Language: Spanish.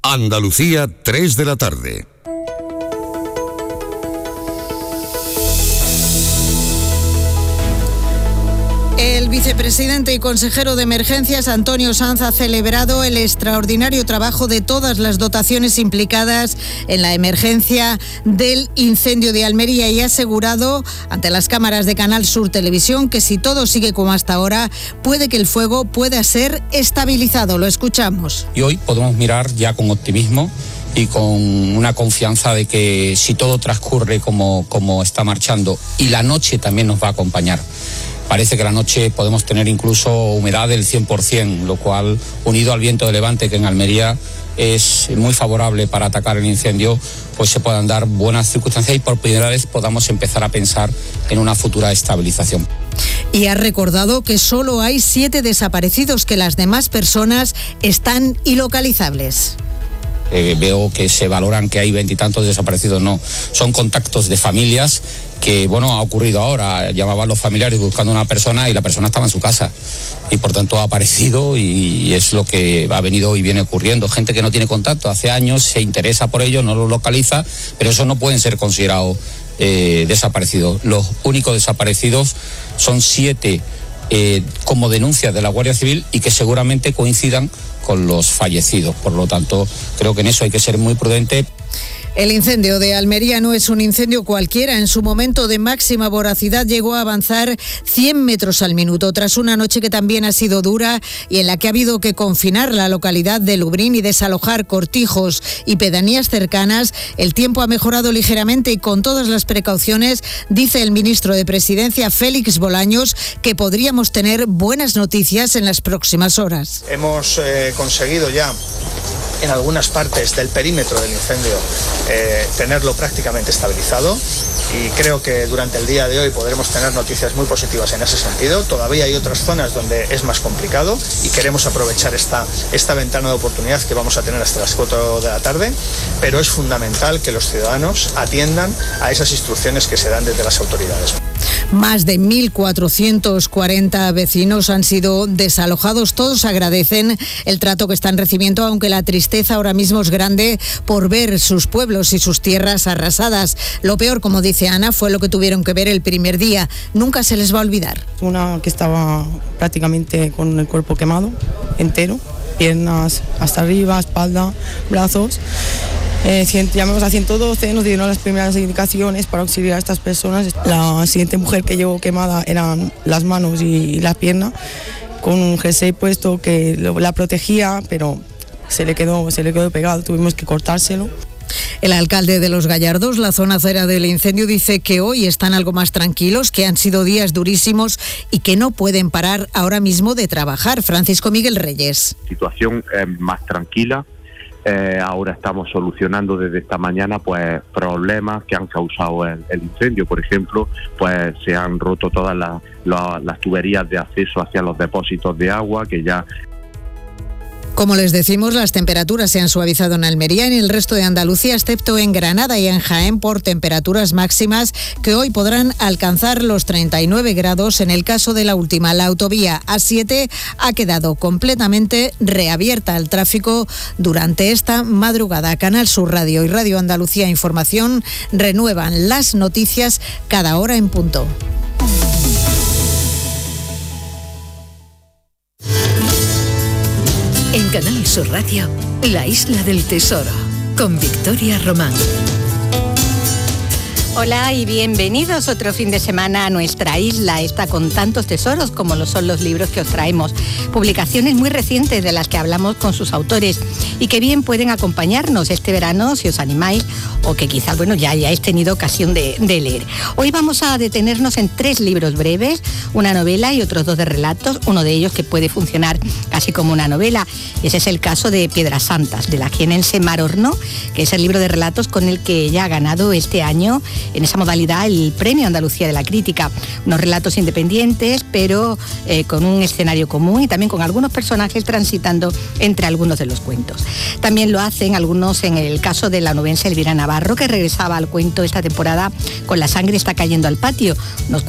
Andalucía, 3 de la tarde. El vicepresidente y consejero de Emergencias, Antonio Sanz, ha celebrado el extraordinario trabajo de todas las dotaciones implicadas en la emergencia del incendio de Almería y ha asegurado ante las cámaras de Canal Sur Televisión que si todo sigue como hasta ahora, puede que el fuego pueda ser estabilizado. Lo escuchamos. Y hoy podemos mirar ya con optimismo y con una confianza de que si todo transcurre como está marchando y la noche también nos va a acompañar. Parece que la noche podemos tener incluso humedad del 100%, lo cual, unido al viento de levante, que en Almería es muy favorable para atacar el incendio, pues se puedan dar buenas circunstancias y por primera vez podamos empezar a pensar en una futura estabilización. Y ha recordado que solo hay 7 desaparecidos, que las demás personas están ilocalizables. Veo que se valoran que hay 20 y tantos desaparecidos, no, son contactos de familias que, ha ocurrido ahora, llamaban los familiares buscando a una persona y la persona estaba en su casa y por tanto ha aparecido y es lo que ha venido y viene ocurriendo. Gente que no tiene contacto hace años, se interesa por ello, no lo localiza, pero eso no pueden ser considerados desaparecidos. Los únicos desaparecidos son 7 como denuncias de la Guardia Civil y que seguramente coincidan con los fallecidos. Por lo tanto, creo que en eso hay que ser muy prudente. El incendio de Almería no es un incendio cualquiera. En su momento de máxima voracidad llegó a avanzar 100 metros al minuto. Tras una noche que también ha sido dura y en la que ha habido que confinar la localidad de Lubrín y desalojar cortijos y pedanías cercanas, el tiempo ha mejorado ligeramente y con todas las precauciones, dice el ministro de Presidencia, Félix Bolaños, que podríamos tener buenas noticias en las próximas horas. Hemos conseguido ya en algunas partes del perímetro del incendio tenerlo prácticamente estabilizado y creo que durante el día de hoy podremos tener noticias muy positivas en ese sentido. Todavía hay otras zonas donde es más complicado y queremos aprovechar esta ventana de oportunidad que vamos a tener hasta las 4 de la tarde, pero es fundamental que los ciudadanos atiendan a esas instrucciones que se dan desde las autoridades. Más de 1.440 vecinos han sido desalojados. Todos agradecen el trato que están recibiendo, aunque la tristeza ahora mismo es grande por ver sus pueblos y sus tierras arrasadas. Lo peor, como dice Ana, fue lo que tuvieron que ver el primer día. Nunca se les va a olvidar. Una que estaba prácticamente con el cuerpo quemado, entero, piernas hasta arriba, espalda, brazos. Llamamos a 112, nos dieron las primeras indicaciones para auxiliar a estas personas. La siguiente mujer que llegó quemada eran las manos y la pierna, con un jersey puesto que la protegía, pero se le quedó pegado, tuvimos que cortárselo. El alcalde de Los Gallardos, la zona cera del incendio, dice que hoy están algo más tranquilos, que han sido días durísimos y que no pueden parar ahora mismo de trabajar. Francisco Miguel Reyes. La situación es más tranquila. Ahora estamos solucionando desde esta mañana problemas que han causado el incendio. Por ejemplo, se han roto todas las tuberías de acceso hacia los depósitos de agua que ya... Como les decimos, las temperaturas se han suavizado en Almería y en el resto de Andalucía, excepto en Granada y en Jaén, por temperaturas máximas que hoy podrán alcanzar los 39 grados. En el caso de la última, la autovía A7 ha quedado completamente reabierta al tráfico durante esta madrugada. Canal Sur Radio y Radio Andalucía Información renuevan las noticias cada hora en punto. En Canal Sur Radio, La Isla del Tesoro, con Victoria Román. Hola y bienvenidos otro fin de semana a nuestra isla, esta con tantos tesoros como lo son los libros que os traemos. Publicaciones muy recientes de las que hablamos con sus autores y que bien pueden acompañarnos este verano si os animáis o que quizás ya hayáis tenido ocasión de leer. Hoy vamos a detenernos en 3 libros breves, una novela y otros 2 de relatos, uno de ellos que puede funcionar casi como una novela. Ese es el caso de Piedras Santas, de la jienense Mar Horno, que es el libro de relatos con el que ella ha ganado este año en esa modalidad el Premio Andalucía de la Crítica. Unos relatos independientes, pero con un escenario común y también con algunos personajes transitando entre algunos de los cuentos. También lo hacen algunos en el caso de la onubense Elvira Navarro, que regresaba al cuento esta temporada con La sangre está cayendo al patio. Nos